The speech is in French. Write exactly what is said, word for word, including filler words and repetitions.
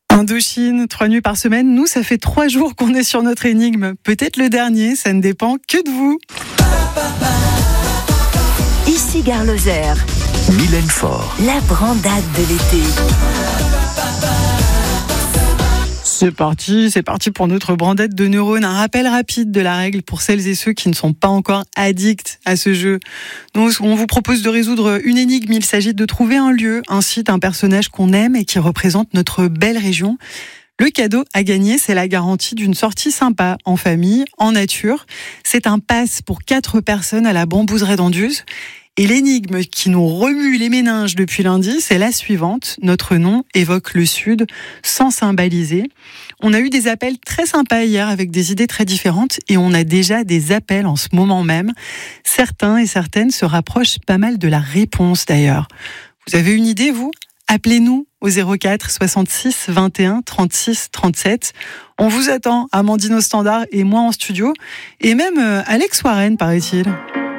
Indochine, trois nuits par semaine. Nous, ça fait trois jours qu'on est sur notre énigme. Peut-être le dernier, ça ne dépend que de vous. Ici Gare Lozère. Mylène Faure. La brandade de l'été. C'est parti, c'est parti pour notre brandette de neurones. Un rappel rapide de la règle pour celles et ceux qui ne sont pas encore addicts à ce jeu. Donc, on vous propose de résoudre une énigme. Il s'agit de trouver un lieu, un site, un personnage qu'on aime et qui représente notre belle région. Le cadeau à gagner, c'est la garantie d'une sortie sympa, en famille, en nature. C'est un pass pour quatre personnes à la Bambouseraie d'Anduze. Et l'énigme qui nous remue les méninges depuis lundi, c'est la suivante. Notre nom évoque le Sud, sans symboliser. On a eu des appels très sympas hier avec des idées très différentes et on a déjà des appels en ce moment même. Certains et certaines se rapprochent pas mal de la réponse d'ailleurs. Vous avez une idée, vous ? Appelez-nous au zéro quatre soixante-six vingt et un trente-six trente-sept. On vous attend, Amandine au standard et moi en studio. Et même Alex Warren, paraît-il.